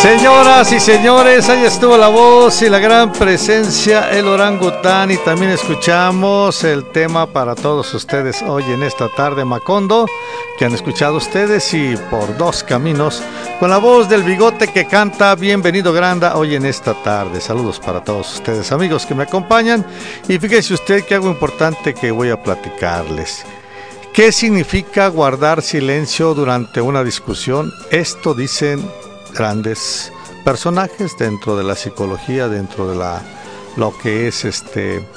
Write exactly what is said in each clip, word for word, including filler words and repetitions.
Señoras y señores, ahí estuvo la voz y la gran presencia, el orangután, y también escuchamos el tema para todos ustedes hoy en esta tarde, Macondo, que han escuchado ustedes, y por dos caminos, con la voz del bigote que canta Bienvenido Granda hoy en esta tarde. Saludos para todos ustedes, amigos que me acompañan, y fíjese usted que algo importante que voy a platicarles. ¿Qué significa guardar silencio durante una discusión? Esto dicen grandes personajes dentro de la psicología, dentro de la lo que es este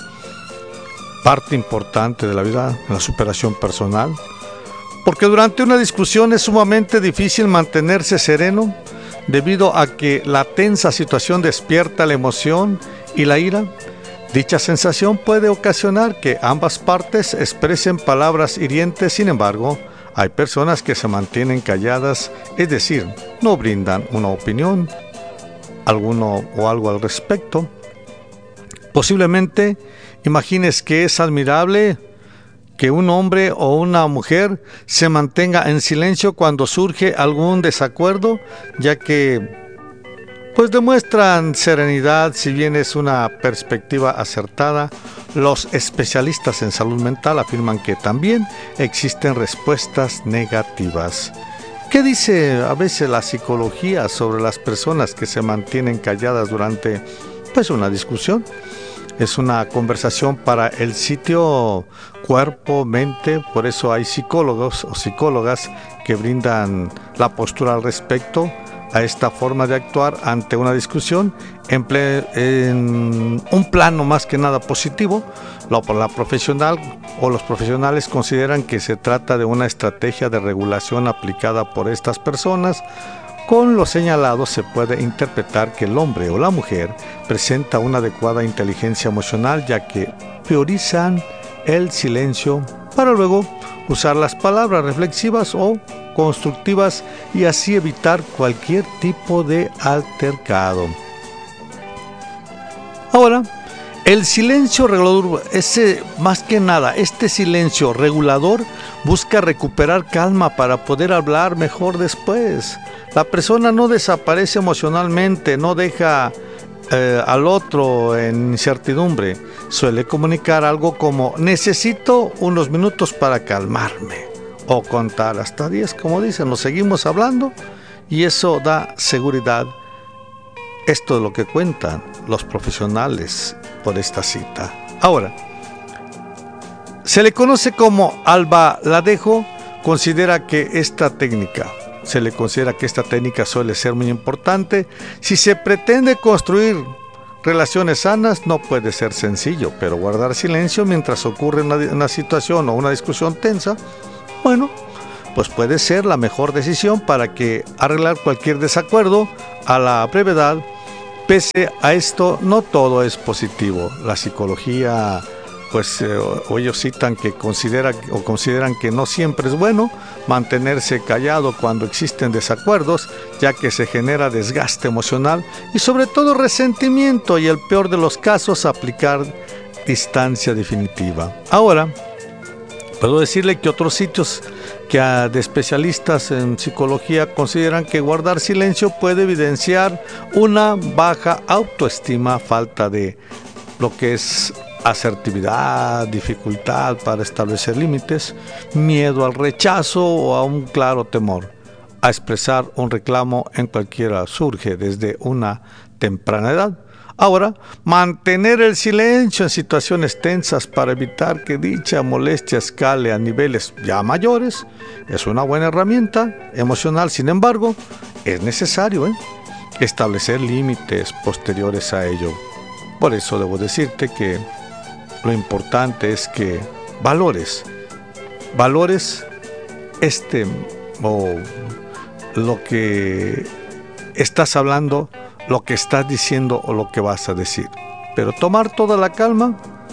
parte importante de la vida, la superación personal, porque durante una discusión es sumamente difícil mantenerse sereno debido a que la tensa situación despierta la emoción y la ira. Dicha sensación puede ocasionar que ambas partes expresen palabras hirientes. Sin embargo, hay personas que se mantienen calladas, es decir, no brindan una opinión, alguno o algo al respecto. Posiblemente, imagines que es admirable que un hombre o una mujer se mantenga en silencio cuando surge algún desacuerdo, ya que pues demuestran serenidad. Si bien es una perspectiva acertada, los especialistas en salud mental afirman que también existen respuestas negativas. ¿Qué dice a veces la psicología sobre las personas que se mantienen calladas durante pues una discusión? Es una conversación para el sitio cuerpo-mente, por eso hay psicólogos o psicólogas que brindan la postura al respecto a esta forma de actuar ante una discusión en, ple, en un plano más que nada positivo. La, la profesional o los profesionales consideran que se trata de una estrategia de regulación aplicada por estas personas. Con lo señalado se puede interpretar que el hombre o la mujer presenta una adecuada inteligencia emocional, ya que priorizan el silencio para luego usar las palabras reflexivas o constructivas y así evitar cualquier tipo de altercado. Ahora, el silencio regulador, ese, más que nada, este silencio regulador busca recuperar calma para poder hablar mejor después. La persona no desaparece emocionalmente, no deja eh, al otro en incertidumbre. Suele comunicar algo como: necesito unos minutos para calmarme, o contar hasta diez, como dicen, nos seguimos hablando, y eso da seguridad. Esto es lo que cuentan los profesionales por esta cita. Ahora, se le conoce como albaladejo, considera que esta técnica, se le considera que esta técnica suele ser muy importante. Si se pretende construir relaciones sanas, no puede ser sencillo, pero guardar silencio mientras ocurre una, una situación o una discusión tensa, bueno, pues puede ser la mejor decisión para que arreglar cualquier desacuerdo a la brevedad. Pese a esto, no todo es positivo. La psicología, pues eh, o ellos citan que considera o consideran que no siempre es bueno mantenerse callado cuando existen desacuerdos, ya que se genera desgaste emocional y sobre todo resentimiento, y el peor de los casos, aplicar distancia definitiva. Ahora, puedo decirle que otros sitios que de especialistas en psicología consideran que guardar silencio puede evidenciar una baja autoestima, falta de lo que es asertividad, dificultad para establecer límites, miedo al rechazo o a un claro temor a expresar un reclamo en cualquiera surge desde una temprana edad. Ahora, mantener el silencio en situaciones tensas para evitar que dicha molestia escale a niveles ya mayores es una buena herramienta emocional. Sin embargo, es necesario ¿eh? establecer límites posteriores a ello. Por eso debo decirte que lo importante es que valores, valores este o lo que estás hablando, lo que estás diciendo o lo que vas a decir. Pero tomar toda la calma.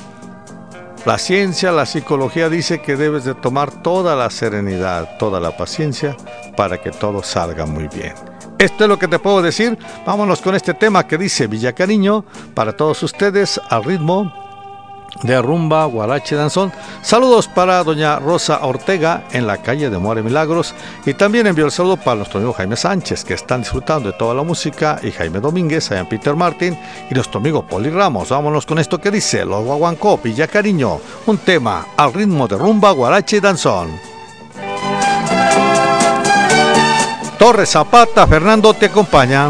La ciencia, la psicología dice que debes de tomar toda la serenidad, toda la paciencia para que todo salga muy bien. Esto es lo que te puedo decir. Vámonos con este tema que dice Villa Cariño para todos ustedes al ritmo de rumba, guarache, danzón. Saludos para doña Rosa Ortega en la calle de More Milagros, y también envío el saludo para nuestro amigo Jaime Sánchez, que están disfrutando de toda la música, y Jaime Domínguez, allá en Peter Martin, y nuestro amigo Poli Ramos. Vámonos con esto que dice Los Guaguancó, Villa Cariño, un tema al ritmo de rumba, guarache y danzón. Torres Zapata, Fernando te acompaña.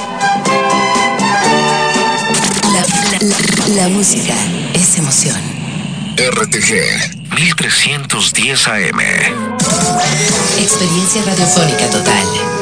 La, la, la, la música es emoción. R T G mil trescientos diez A M. Experiencia radiofónica total.